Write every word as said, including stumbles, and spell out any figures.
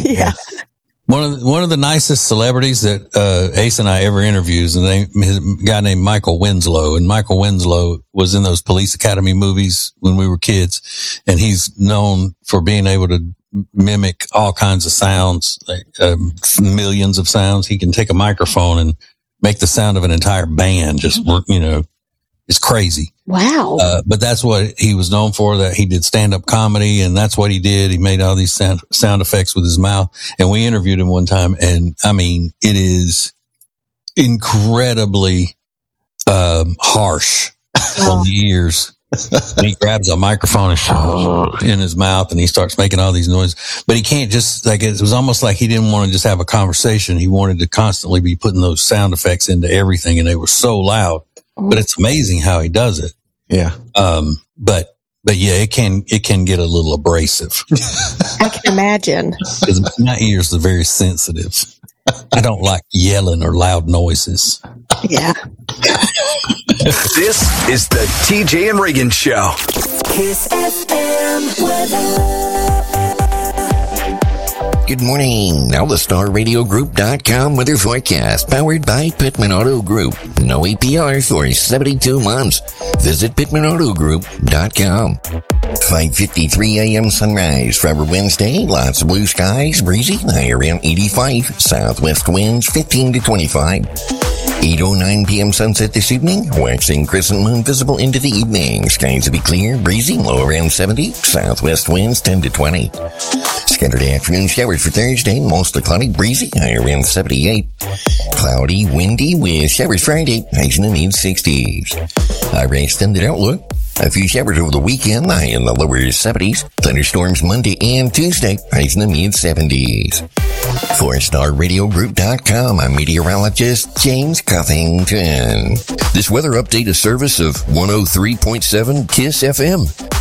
Yeah. One of the, one of the nicest celebrities that uh, Ace and I ever interviewed is a, name, a guy named Michael Winslow. And Michael Winslow was in those Police Academy movies when we were kids. And he's known for being able to mimic all kinds of sounds, like um, millions of sounds. He can take a microphone and make the sound of an entire band. Just, you know, it's crazy. Wow. Uh, but that's what he was known for, that he did stand-up comedy, and that's what he did. He made all these sound, sound effects with his mouth. And we interviewed him one time, and I mean, it is incredibly um, harsh oh. on the ears. And he grabs a microphone and in his mouth, and he starts making all these noises. But he can't just, like, it was almost like he didn't want to just have a conversation. He wanted to constantly be putting those sound effects into everything, and they were so loud. But it's amazing how he does it. Yeah. Um, but, but yeah, it can, it can get a little abrasive. I can imagine. Because my ears are very sensitive. I don't like yelling or loud noises. Yeah. This is the T J and Reagan Show. Kiss F M weather. Good morning. Now the Star Radio Group dot com weather forecast, powered by Pittman Auto Group. No A P R for seventy-two months. Visit Pittman Auto Group dot com. five fifty-three a.m. sunrise for our Wednesday. Lots of blue skies, breezy, high around eighty-five. Southwest winds fifteen to twenty-five. eight oh nine p.m. sunset this evening. Waxing crescent moon visible into the evening. Skies will be clear, breezy, low around seventy. Southwest winds ten to twenty. Scattered afternoon showers for Thursday. Mostly cloudy, breezy, high around seventy-eight. Cloudy, windy with showers Friday, highs in the mid sixties. Our extended outlook. A few showers over the weekend, high in the lower seventies. Thunderstorms Monday and Tuesday, highs in the mid seventies. For Star Radio Group dot com, I'm meteorologist James Cuffington. This weather update is service of one oh three point seven KISS F M.